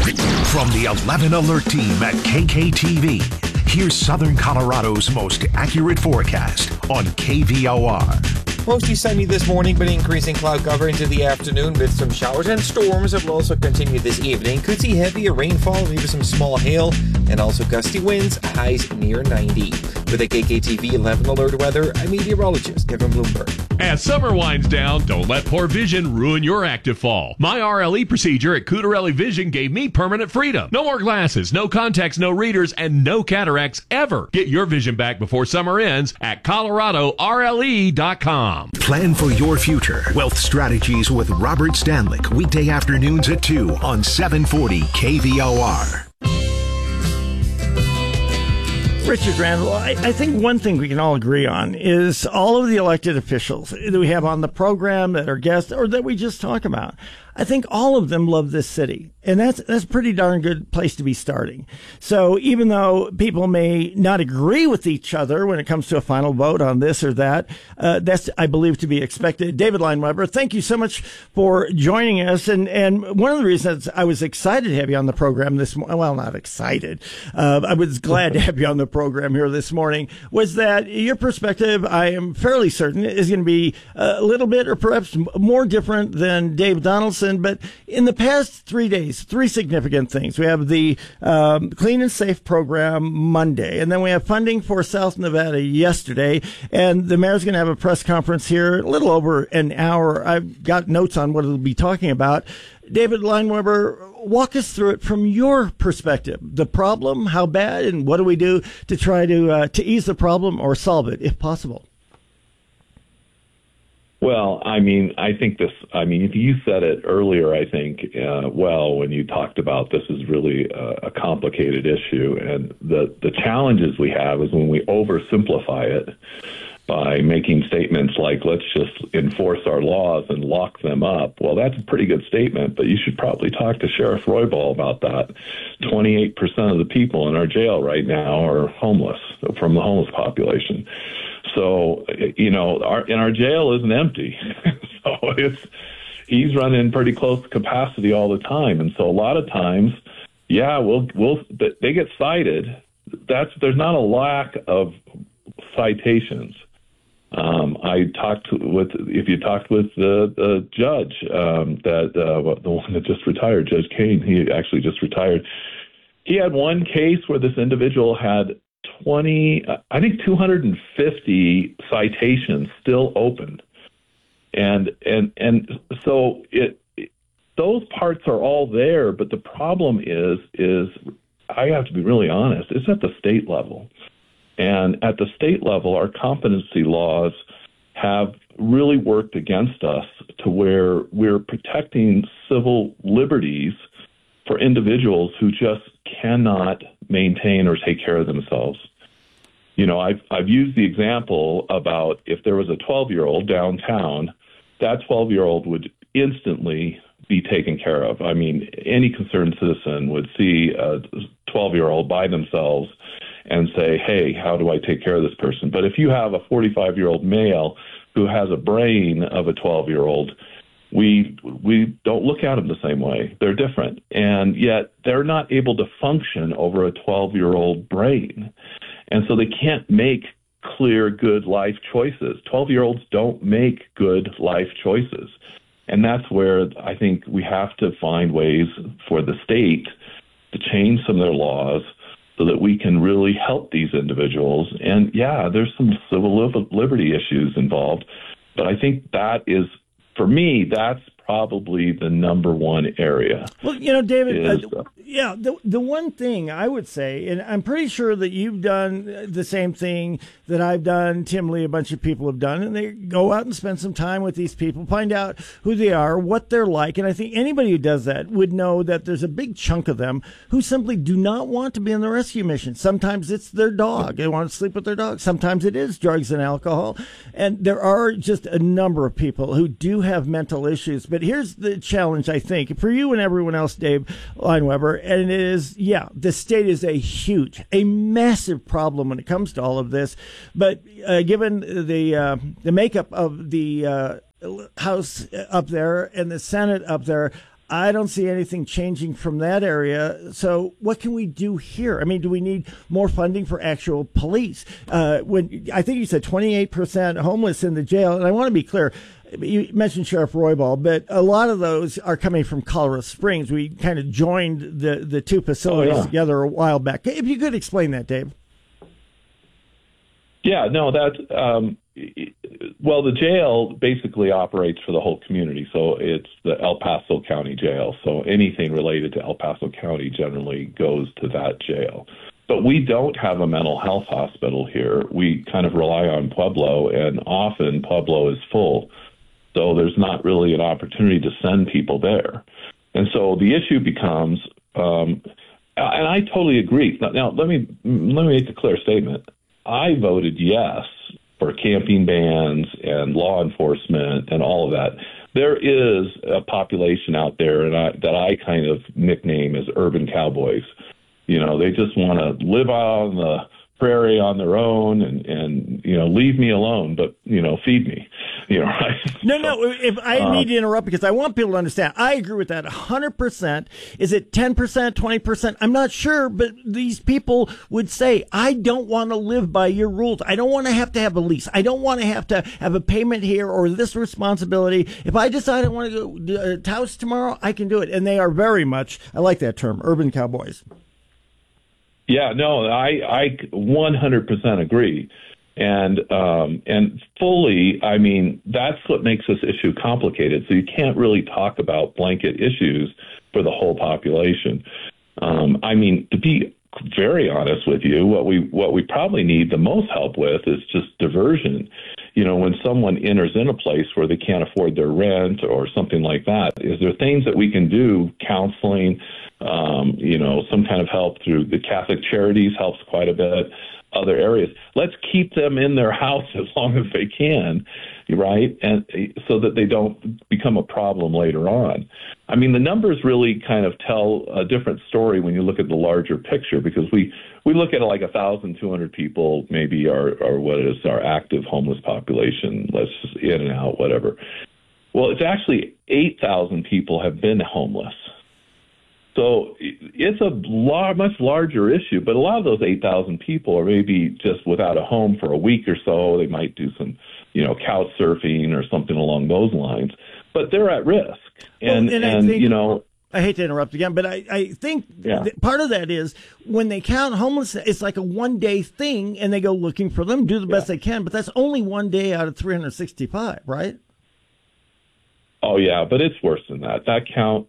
From the 11 Alert Team at KKTV, here's Southern Colorado's most accurate forecast on KVOR. Mostly sunny this morning, but increasing cloud cover into the afternoon with some showers and storms that will also continue this evening. Could see heavier rainfall, maybe some small hail, and also gusty winds, highs near 90. With the KKTV 11 Alert weather, I'm meteorologist Kevin Bloomberg. As summer winds down, don't let poor vision ruin your active fall. My RLE procedure at Cutarelli Vision gave me permanent freedom. No more glasses, no contacts, no readers, and no cataracts ever. Get your vision back before summer ends at ColoradoRLE.com. Plan for your future. Wealth Strategies with Robert Stanlick. Weekday afternoons at 2 on 740 KVOR. Richard Randall, I think one thing we can all agree on is all of the elected officials that we have on the program, that are guests, or that we just talk about. I think all of them love this city, and that's a pretty darn good place to be starting. So even though people may not agree with each other when it comes to a final vote on this or that, that's, I believe, to be expected. David Lineweber, thank you so much for joining us. And one of the reasons I was excited to have you on the program this morning, well, not excited, I was glad to have you on the program here this morning, was that your perspective, I am fairly certain, is going to be a little bit or perhaps more different than Dave Donaldson. But in the past 3 days, three significant things. We have the Clean and Safe program Monday, and then we have funding for South Nevada yesterday, and the mayor's going to have a press conference here a little over an hour. I've got notes on what it'll be talking about. David Lineweber, walk us through it from your perspective. The problem, how bad, and what do we do to try to ease the problem or solve it, if possible? Well, I think if you said it earlier, I think, when you talked about this is really a complicated issue. And the challenges we have is when we oversimplify it by making statements like, let's just enforce our laws and lock them up. Well, that's a pretty good statement, but you should probably talk to Sheriff Roybal about that. 28% of the people in our jail right now are homeless, from the homeless population. So, our jail isn't empty. So he's running pretty close to capacity all the time. And so a lot of times, they get cited. There's not a lack of citations. If you talked with the judge, the one that just retired, Judge Kane, he actually just retired. He had one case where this individual had 250 citations still open. And so those parts are all there, but the problem is I have to be really honest, it's at the state level. And at the state level, our competency laws have really worked against us to where we're protecting civil liberties for individuals who just cannot maintain or take care of themselves. I've used the example about if there was a 12-year-old downtown, that 12-year-old would instantly be taken care of. I mean, any concerned citizen would see a 12-year-old by themselves and say, hey, how do I take care of this person? But if you have a 45-year-old male who has a brain of a 12-year-old, we don't look at them the same way. They're different. And yet they're not able to function over a 12-year-old brain. And so they can't make clear, good life choices. 12-year-olds don't make good life choices. And that's where I think we have to find ways for the state to change some of their laws so that we can really help these individuals. And there's some civil liberty issues involved. But I think that is, for me, that's probably the number one area. Well, David, the one thing I would say, and I'm pretty sure that you've done the same thing that I've done, Tim Lee, a bunch of people have done, and they go out and spend some time with these people, find out who they are, what they're like. And I think anybody who does that would know that there's a big chunk of them who simply do not want to be in the rescue mission. Sometimes it's their dog. They want to sleep with their dog. Sometimes it is drugs and alcohol. And there are just a number of people who do have mental issues. But here's the challenge, I think, for you and everyone else, Dave Lineweber, and it is, the state is a massive problem when it comes to all of this. But given the makeup of the House up there and the Senate up there, I don't see anything changing from that area. So what can we do here? I mean, do we need more funding for actual police? When I think you said 28% homeless in the jail, and I want to be clear, you mentioned Sheriff Roybal, but a lot of those are coming from Colorado Springs. We kind of joined the two facilities together a while back. If you could explain that, Dave. Yeah, no, that's well, the jail basically operates for the whole community. So it's the El Paso County Jail. So anything related to El Paso County generally goes to that jail. But we don't have a mental health hospital here. We kind of rely on Pueblo, and often Pueblo is full. So there's not really an opportunity to send people there. And so the issue becomes, and I totally agree. Now let me make a clear statement. I voted yes for camping bans and law enforcement and all of that. There is a population out there that I kind of nickname as urban cowboys. You know, they just want to live out on the prairie on their own and you know, leave me alone, but, you know, feed me. You know, right? No, if I need to interrupt because I want people to understand. I agree with that 100%. Is it 10%, 20%? I'm not sure, but these people would say, I don't want to live by your rules. I don't want to have a lease. I don't want to have a payment here or this responsibility. If I decide I want to go to Taos tomorrow, I can do it. And they are very much, I like that term, urban cowboys. Yeah, no, I 100% agree. And fully, I mean, that's what makes this issue complicated. So you can't really talk about blanket issues for the whole population. I mean, to be very honest with you, what we probably need the most help with is just diversion. You know, when someone enters in a place where they can't afford their rent or something like that, is there things that we can do, counseling, you know, some kind of help through the Catholic Charities helps quite a bit, other areas. Let's keep them in their house as long as they can, right? And so that they don't become a problem later on. I mean, the numbers really kind of tell a different story when you look at the larger picture, because we look at it like 1,200 people maybe are what is our active homeless population, let's just in and out, whatever. Well, it's actually 8,000 people have been homeless. So it's a much larger issue, but a lot of those 8,000 people are maybe just without a home for a week or so. They might do some, you know, couch surfing or something along those lines, but they're at risk. And I think, you know, I hate to interrupt again, but I think part of that is when they count homelessness, it's like a one-day thing, and they go looking for them, do the best they can, but that's only one day out of 365, right? Oh, yeah, but it's worse than that. That count...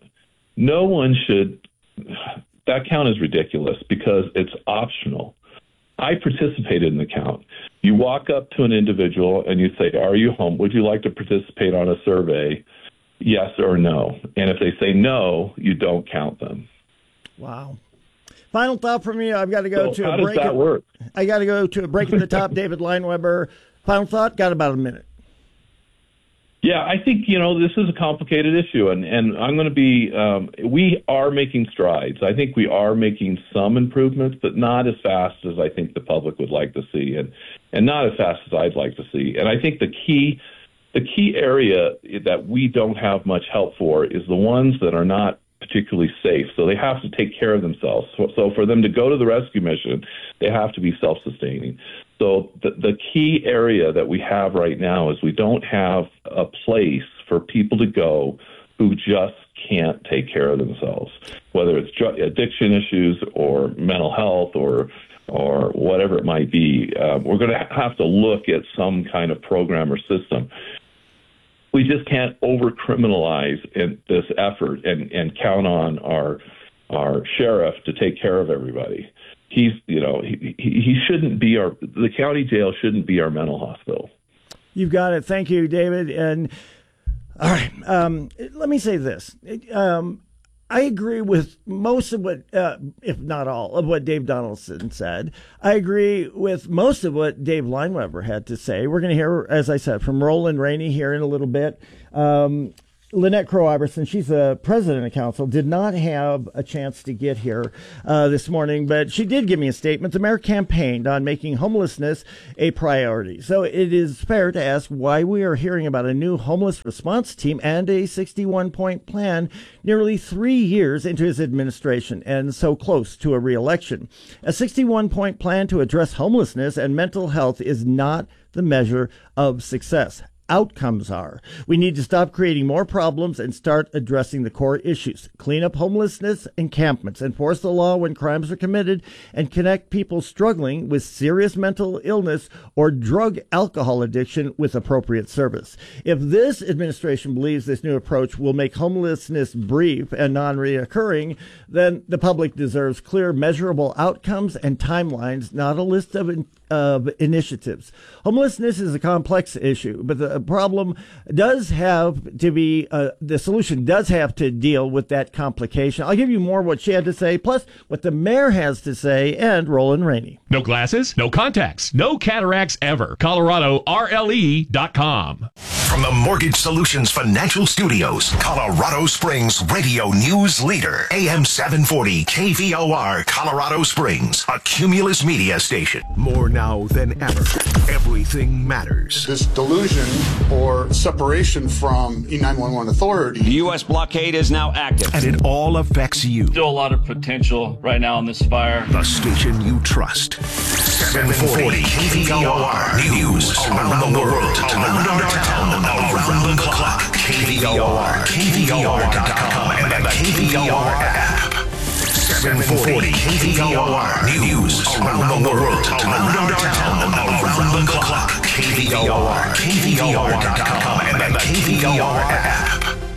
that count is ridiculous because it's optional. I participated in the count. You walk up to an individual and you say, are you home? Would you like to participate on a survey? Yes or no. And if they say no, you don't count them. Wow. Final thought from you. I've got to go to a break. How does that work? I got to go to a break at the top. David Lineweber. Final thought? Got about a minute. Yeah, I think, you know, this is a complicated issue, and I'm going to be, we are making strides. I think we are making some improvements, but not as fast as I think the public would like to see, and not as fast as I'd like to see. And I think the key area that we don't have much help for is the ones that are not particularly safe. So they have to take care of themselves. So for them to go to the rescue mission, they have to be self-sustaining. So the key area that we have right now is we don't have a place for people to go who just can't take care of themselves, whether it's addiction issues or mental health or whatever it might be. We're going to have to look at some kind of program or system. We just can't over-criminalize this effort and count on our sheriff to take care of everybody. He shouldn't be the county jail shouldn't be our mental hospital. You've got it. Thank you, David. And all right, let me say this. I agree with most of what, if not all, of what Dave Donaldson said. I agree with most of what Dave Lineweber had to say. We're going to hear, as I said, from Roland Rainey here in a little bit. Lynette Crow Iverson, she's the president of council, did not have a chance to get here this morning, but she did give me a statement. The mayor campaigned on making homelessness a priority. So it is fair to ask why we are hearing about a new homeless response team and a 61-point plan nearly 3 years into his administration and so close to a re-election. A 61-point plan to address homelessness and mental health is not the measure of success. Outcomes are. We need to stop creating more problems and start addressing the core issues. Clean up homelessness encampments, enforce the law when crimes are committed, and connect people struggling with serious mental illness or drug alcohol addiction with appropriate service. If this administration believes this new approach will make homelessness brief and non-reoccurring, then the public deserves clear, measurable outcomes and timelines, not a list of initiatives. Homelessness is a complex issue, but the problem does have to be, the solution does have to deal with that complication. I'll give you more what she had to say, plus what the mayor has to say, and Roland Rainey. No glasses, no contacts, no cataracts ever. ColoradoRLE.com. From the Mortgage Solutions Financial Studios, Colorado Springs radio news leader, AM 740 KVOR, Colorado Springs, a Cumulus media station. More now than ever, everything matters. This delusion or separation from E911 authority. The U.S. blockade is now active. And it all affects you. Still a lot of potential right now in this fire. The station you trust. 740 KVOR. News around the world, around our town, around the clock. KVOR, KVOR.com, and the KVOR app. 740 KVOR. News around the world, around our town, around the clock. KVOR, KVOR.com, and the KVOR app.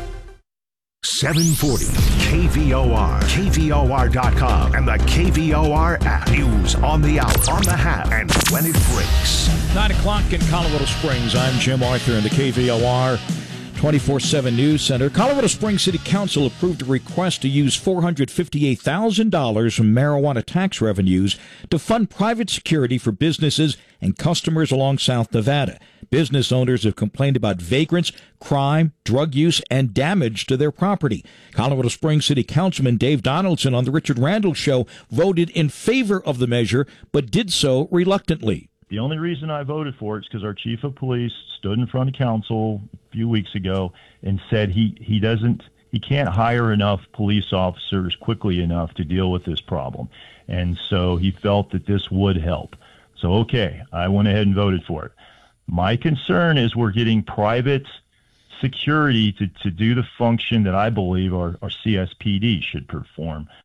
740 KVOR, KVOR.com, and the KVOR app. News on the hour, on the half, and when it breaks. 9 o'clock in Colorado Springs. I'm Jim Arthur in the KVOR 24/7 News Center. Colorado Springs City Council approved a request to use $458,000 from marijuana tax revenues to fund private security for businesses and customers along South Nevada. Business owners have complained about vagrants, crime, drug use, and damage to their property. Colorado Springs City Councilman Dave Donaldson on the Richard Randall Show voted in favor of the measure, but did so reluctantly. The only reason I voted for it is because our chief of police stood in front of council a few weeks ago and said he can't hire enough police officers quickly enough to deal with this problem. And so he felt that this would help. So, okay, I went ahead and voted for it. My concern is we're getting private security to do the function that I believe our CSPD should perform.